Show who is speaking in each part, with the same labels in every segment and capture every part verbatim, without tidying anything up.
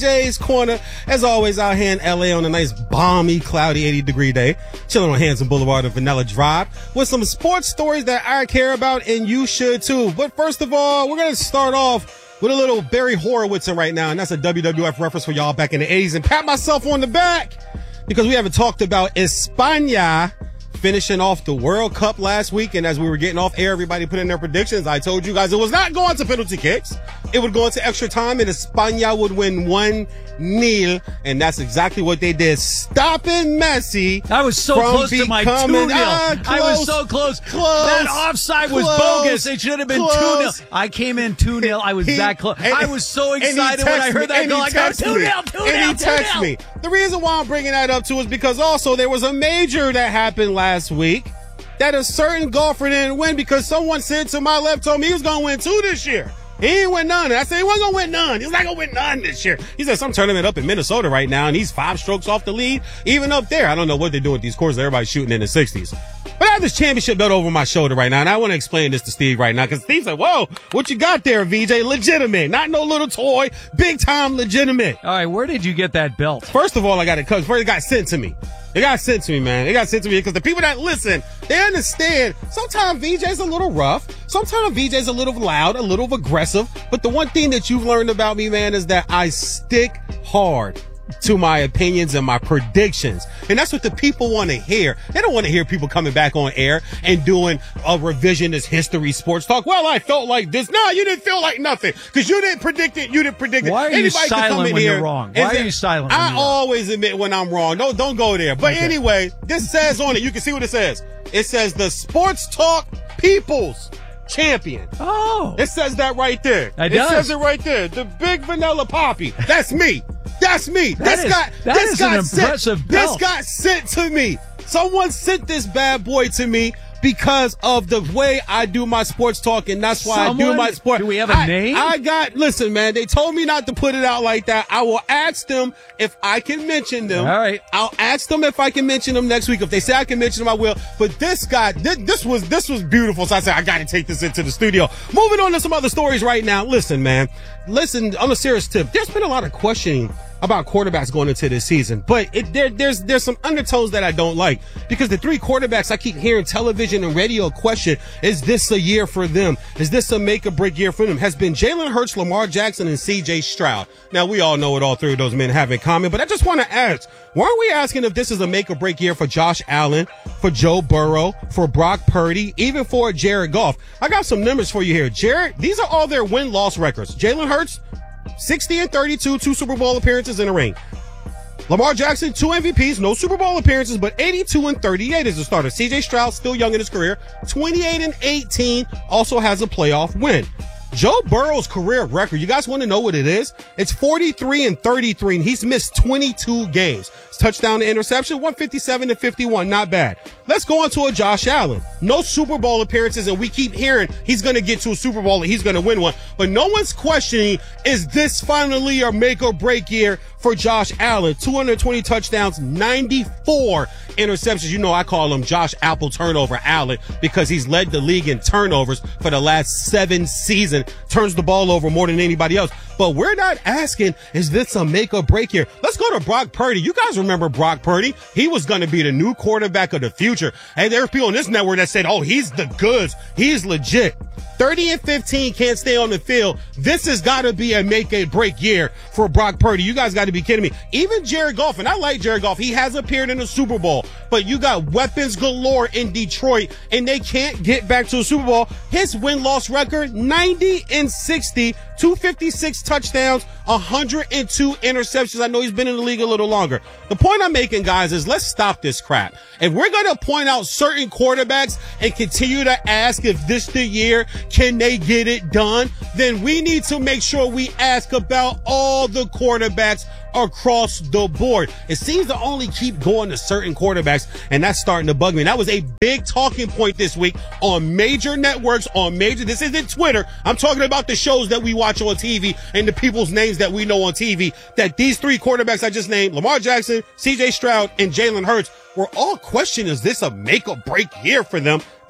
Speaker 1: Jay's Corner, as always, out here in L A on a nice, balmy, cloudy eighty degree day, chilling on Hanson Boulevard and Vanilla Drive with some sports stories that I care about and you should too. But first of all, we're going to start off with a little Barry Horowitzing right now, and that's a W W F reference for y'all back in the eighties. And pat myself on the back because we haven't talked about España finishing off the World Cup last week. And as we were getting off air, everybody put in their predictions. I told you guys it was not going to penalty kicks. It would go into extra time, and España would win one nil, and that's exactly what they did. Stopping Messi.
Speaker 2: I was so close to my two nil.
Speaker 1: Ah,
Speaker 2: I was so close.
Speaker 1: Close.
Speaker 2: That offside
Speaker 1: Close.
Speaker 2: was bogus. It should have been
Speaker 1: Close.
Speaker 2: two nil. I came in two nil. I was
Speaker 1: He,
Speaker 2: that close.
Speaker 1: And,
Speaker 2: I was so excited when I heard
Speaker 1: me,
Speaker 2: that goal. I go, two nil, two nil,
Speaker 1: And he texted me. The reason why I'm bringing that up, too, is because also there was a major that happened last week that a certain golfer didn't win because someone said to my left, told me he was going to win two this year. He ain't win none. I said, he wasn't going to win none. He's not going to win none this year. He's at some tournament up in Minnesota right now, and he's five strokes off the lead, even up there. I don't know what they're doing with these courses. Everybody's shooting in the sixties. But I have this championship belt over my shoulder right now, and I want to explain this to Steve right now, because Steve said, whoa, what you got there, V J? Legitimate. Not no little toy. Big time legitimate.
Speaker 2: All right, where did you get that belt?
Speaker 1: First of all, I got it because first it got sent to me. It got sent to me, man. It got sent to me because the people that listen, they understand. Sometimes V J's a little rough. Sometimes V J's a little loud, a little aggressive. But the one thing that you've learned about me, man, is that I stick hard to my opinions and my predictions. And that's what the people want to hear. They don't want to hear people coming back on air and doing a revisionist history sports talk. Well, I felt like this. No, you didn't feel like nothing because you didn't predict it. You didn't predict it.
Speaker 2: Why are you
Speaker 1: Anybody
Speaker 2: silent when you're wrong? Why are you silent when
Speaker 1: I
Speaker 2: you're wrong?
Speaker 1: always admit when I'm wrong. No, don't go there. But
Speaker 2: Okay.
Speaker 1: anyway, this says on it, you can see what it says. It says the Sports Talk People's Champion.
Speaker 2: Oh.
Speaker 1: It says that right there.
Speaker 2: It
Speaker 1: It
Speaker 2: does.
Speaker 1: says it right there. The Big Vanilla Poppy. That's me. That's me.
Speaker 2: That
Speaker 1: this
Speaker 2: is-
Speaker 1: got
Speaker 2: that
Speaker 1: this
Speaker 2: is
Speaker 1: got
Speaker 2: an
Speaker 1: sent,
Speaker 2: impressive
Speaker 1: This
Speaker 2: belt.
Speaker 1: got sent to me. Someone sent this bad boy to me because of the way I do my sports talk, and that's why I do
Speaker 2: Someone?
Speaker 1: my sport.
Speaker 2: Do we have a
Speaker 1: I,
Speaker 2: name?
Speaker 1: I got, listen, man, they told me not to put it out like that. I will ask them if I can mention them.
Speaker 2: All right.
Speaker 1: I'll ask them if I can mention them next week. If they say I can mention them, I will. But this guy, this, this was, this was beautiful. So I said, I got to take this into the studio. Moving on to some other stories right now. Listen, man, listen, on a serious tip, there's been a lot of questioning about quarterbacks going into this season, but it, there, there's there's some undertones that I don't like because the three quarterbacks I keep hearing television and radio question, is this a year for them? Is this a make or break year for them? Has been Jalen Hurts, Lamar Jackson, and C J Stroud. Now, we all know what all three of those men have in common, but I just want to ask, why aren't we asking if this is a make or break year for Josh Allen, for Joe Burrow, for Brock Purdy, even for Jared Goff? I got some numbers for you here. Jared, these are all their win-loss records. Jalen Hurts, sixty and thirty-two, two Super Bowl appearances in a ring. Lamar Jackson, two M V Ps, no Super Bowl appearances, but eighty-two and thirty-eight as a starter. C J Stroud, still young in his career, twenty-eight and eighteen, also has a playoff win. Joe Burrow's career record, you guys want to know what it is? It's forty-three and thirty-three, and he's missed twenty-two games. It's touchdown to interception, one fifty-seven to fifty-one, not bad. Let's go on to a Josh Allen. No Super Bowl appearances, and we keep hearing he's going to get to a Super Bowl and he's going to win one. But no one's questioning, is this finally a make or break year for Josh Allen? two hundred twenty touchdowns, ninety-four interceptions. You know I call him Josh Apple Turnover Allen because he's led the league in turnovers for the last seven seasons. Turns the ball over more than anybody else. But we're not asking, is this a make or break year? Let's go to Brock Purdy. You guys remember Brock Purdy? He was going to be the new quarterback of the future. And there were people on this network that said, oh, he's the goods. He's legit. thirty and fifteen, can't stay on the field. This has got to be a make or break year for Brock Purdy. You guys got to be kidding me. Even Jared Goff, and I like Jared Goff, he has appeared in the Super Bowl, but you got weapons galore in Detroit, and they can't get back to the Super Bowl. His win-loss record, ninety and sixty, two fifty-six touchdowns, one hundred two interceptions. I know he's been in the league a little longer. The point I'm making, guys, is let's stop this crap. If we're going to point out certain quarterbacks and continue to ask if this the year, can they get it done, then we need to make sure we ask about all the quarterbacks across the board. It seems to only keep going to certain quarterbacks, and that's starting to bug me. And that was a big talking point this week on major networks, on major, this isn't Twitter. I'm talking about the shows that we watch on T V and the people's names that we know on T V, that these three quarterbacks I just named, Lamar Jackson, C J Stroud, and Jalen Hurts, were all questioned, is this a make or break year for them?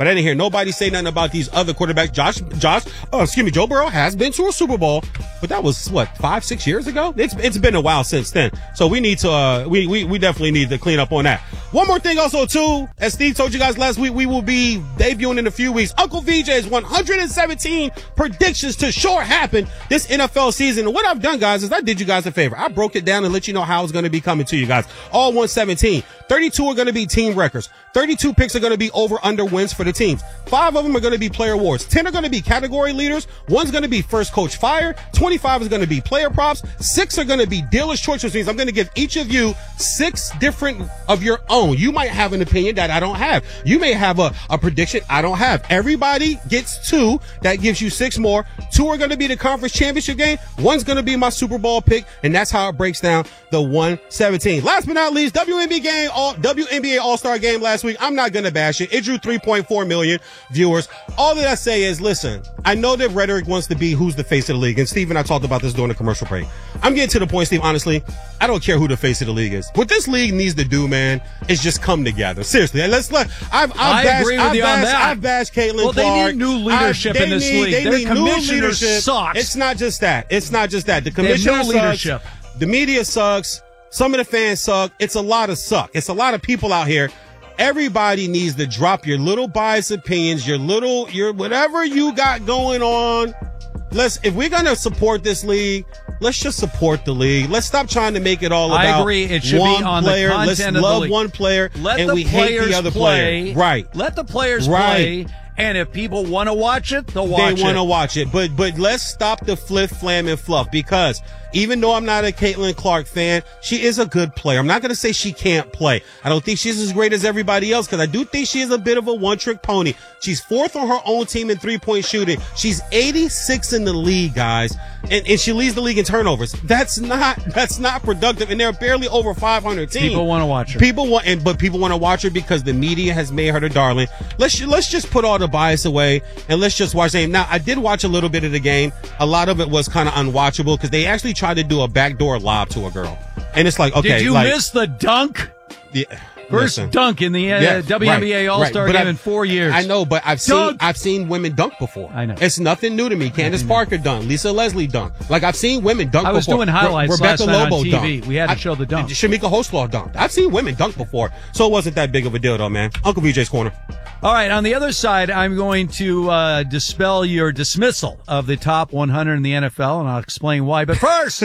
Speaker 1: But I didn't hear nobody say nothing about these other quarterbacks. Josh, Josh, oh, excuse me, Joe Burrow has been to a Super Bowl, but that was what, five, six years ago? It's it's been a while since then. So we need to, uh, we, we, we definitely need to clean up on that. One more thing also too, as Steve told you guys last week, we will be debuting in a few weeks. Uncle V J's one hundred seventeen predictions to sure happen this N F L season. And what I've done, guys, is I did you guys a favor. I broke it down and let you know how it's going to be coming to you guys. All one seventeen. thirty-two are going to be team records. thirty-two picks are going to be over under wins for the teams. Five of them are going to be player awards. ten are going to be category leaders. One's going to be first coach fire. twenty-five is going to be player props. Six are going to be dealer's choice, which means I'm going to give each of you six different of your own. You might have an opinion that I don't have. You may have a, a prediction I don't have. Everybody gets two. That gives you six more. Two are going to be the conference championship game. One's going to be my Super Bowl pick. And that's how it breaks down the one seventeen. Last but not least, W N B A game, all, W N B A All-Star game last week. I'm not going to bash it. It drew three point four million viewers. All that I say is, listen, I know that rhetoric wants to be who's the face of the league. And Steve and I talked about this during the commercial break. I'm getting to the point, Steve, honestly, I don't care who the face of the league is. What this league needs to do, man, is just come together. Seriously. Let's let, I've, I've
Speaker 2: I
Speaker 1: bashed,
Speaker 2: agree with
Speaker 1: I've
Speaker 2: you
Speaker 1: bashed,
Speaker 2: on that.
Speaker 1: I've bashed Caitlin
Speaker 2: well,
Speaker 1: Clark.
Speaker 2: Well, they need new leadership
Speaker 1: I,
Speaker 2: in this
Speaker 1: need,
Speaker 2: league.
Speaker 1: They
Speaker 2: Their
Speaker 1: need new
Speaker 2: commissioner
Speaker 1: leadership.
Speaker 2: sucks.
Speaker 1: It's not just that. It's not just that. The commissioner
Speaker 2: no
Speaker 1: sucks.
Speaker 2: leadership.
Speaker 1: The media sucks. Some of the fans suck. It's a lot of suck. It's a lot of people out here. Everybody needs to drop your little biased opinions, your little, your whatever you got going on. Let's, if we're going to support this league, let's just support the league. Let's stop trying to make it all about
Speaker 2: I agree. It should
Speaker 1: one
Speaker 2: be on
Speaker 1: player.
Speaker 2: the content
Speaker 1: Let's
Speaker 2: of the
Speaker 1: love
Speaker 2: league.
Speaker 1: one player
Speaker 2: Let
Speaker 1: and
Speaker 2: the
Speaker 1: we hate the other
Speaker 2: play.
Speaker 1: player. Right.
Speaker 2: Let the players
Speaker 1: right.
Speaker 2: play. And if people want to watch it, they'll watch it.
Speaker 1: They want to watch it. But but let's stop the flip, flam, and fluff, because even though I'm not a Caitlin Clark fan, she is a good player. I'm not going to say she can't play. I don't think she's as great as everybody else, because I do think she is a bit of a one-trick pony. She's fourth on her own team in three-point shooting. She's eighty-six in the league, guys, and, and she leads the league in turnovers. That's not that's not productive, and they're barely over five hundred teams.
Speaker 2: People want to watch her.
Speaker 1: People want, and but people want to watch her because the media has made her the darling. Let's let's just put all the bias away and let's just watch the game. Now, I did watch a little bit of the game. A lot of it was kind of unwatchable because they actually tried to do a backdoor lob to a girl, and it's like, okay,
Speaker 2: did you
Speaker 1: like,
Speaker 2: miss the dunk?
Speaker 1: Yeah.
Speaker 2: First
Speaker 1: Listen.
Speaker 2: dunk in the uh,
Speaker 1: Yeah,
Speaker 2: W N B A
Speaker 1: right,
Speaker 2: All-Star
Speaker 1: right.
Speaker 2: game
Speaker 1: I,
Speaker 2: in four years.
Speaker 1: I know, but I've seen
Speaker 2: Dunk.
Speaker 1: I've seen women dunk before.
Speaker 2: I know.
Speaker 1: It's nothing new to me. Candace Parker dunk. Lisa Leslie dunk. Like, I've seen women dunk before.
Speaker 2: I was doing highlights
Speaker 1: Re- Rebecca
Speaker 2: last night
Speaker 1: Lobo
Speaker 2: on T V.
Speaker 1: Dunk.
Speaker 2: We had to
Speaker 1: I,
Speaker 2: show the dunk.
Speaker 1: Shamika Hoslaw dunk. I've seen women dunk before, so it wasn't that big of a deal, though, man. Uncle V J's Corner.
Speaker 2: All right, on the other side, I'm going to uh, dispel your dismissal of the top one hundred in the N F L, and I'll explain why. But first,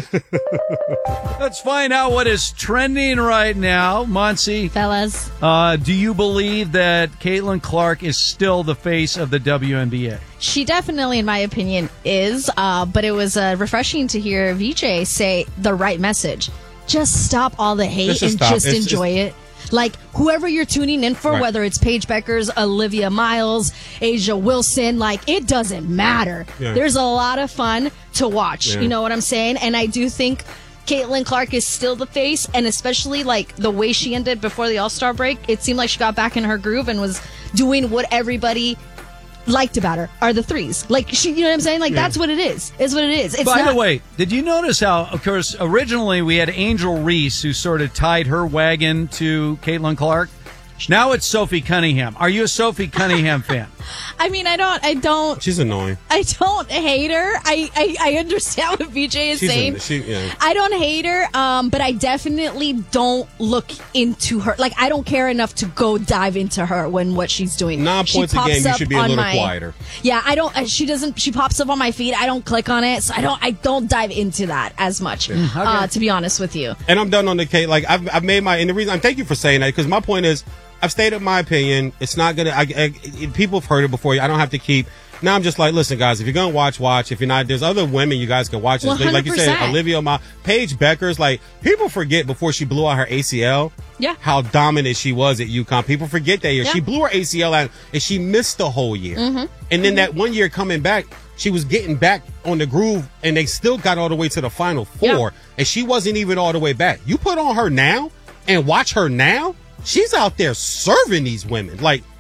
Speaker 2: let's find out what is trending right now. Monsi,
Speaker 3: fellas,
Speaker 2: uh, do you believe that Caitlin Clark is still the face of the W N B A?
Speaker 3: She definitely, in my opinion, is. Uh, but it was uh, refreshing to hear V J say the right message. Just stop all the hate
Speaker 1: Just
Speaker 3: and
Speaker 1: stop.
Speaker 3: just
Speaker 1: It's-
Speaker 3: enjoy
Speaker 1: it's-
Speaker 3: it. Like, whoever you're tuning in for,
Speaker 1: Right.
Speaker 3: whether it's Paige Beckers, Olivia Miles, Asia Wilson, like, it doesn't matter.
Speaker 1: Yeah.
Speaker 3: There's a lot of fun to watch.
Speaker 1: Yeah.
Speaker 3: You know what I'm saying? And I do think Caitlin Clark is still the face, and especially, like, the way she ended before the All-Star break, it seemed like she got back in her groove and was doing what everybody liked about her are the threes. Like, she, you know what I'm saying? Like,
Speaker 1: Yeah.
Speaker 3: that's what it is. Is what it is. It's
Speaker 2: By
Speaker 3: not,
Speaker 2: the way, did you notice how, of course, originally we had Angel Reese, who sort of tied her wagon to Caitlin Clark. Now it's Sophie Cunningham. Are you a Sophie Cunningham fan?
Speaker 3: I mean, I don't, I don't,
Speaker 1: She's annoying.
Speaker 3: I don't hate her. I, I, I understand what V J is
Speaker 1: She's
Speaker 3: saying.
Speaker 1: an- she, yeah.
Speaker 3: I don't hate her, um, but I definitely don't look into her. Like, I don't care enough to go dive into her when what she's doing.
Speaker 1: Nine
Speaker 3: She
Speaker 1: points a
Speaker 3: pops
Speaker 1: game, you
Speaker 3: up
Speaker 1: should be a
Speaker 3: on
Speaker 1: little
Speaker 3: my-
Speaker 1: quieter.
Speaker 3: Yeah, I don't. uh, She doesn't. She pops up on my feed. I don't click on it, so I don't. I don't dive into that as much. Uh, to be honest with you.
Speaker 1: And I'm done on the Kate. Like, I've, I've made my, and the reason, I'm thank you for saying that, because my point is, I've stated my opinion. It's not gonna, I, I, people have heard it before. I don't have to keep, now I'm just like, listen, guys, if you're gonna watch, watch. If you're not, there's other women you guys can watch. This.
Speaker 3: Well,
Speaker 1: Like you said,
Speaker 3: one hundred percent.
Speaker 1: Olivia, my Paige Beckers, like, people forget before she blew out her A C L.
Speaker 3: Yeah.
Speaker 1: How dominant she was at UConn. People forget that year.
Speaker 3: Yeah.
Speaker 1: She blew her A C L out and she missed the whole year. Mm-hmm. And then that one year coming back, she was getting back on the groove and they still got all the way to the Final Four.
Speaker 3: Yeah.
Speaker 1: And she wasn't even all the way back. You put on her now and watch her now. She's out there serving these women. Like,